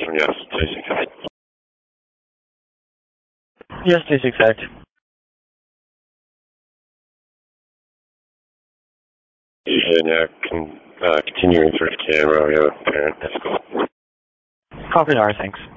confirm yes, please accept. Yes, please accept. And continuing for the camera, we have a parent. That's cool. Copy, R, thanks.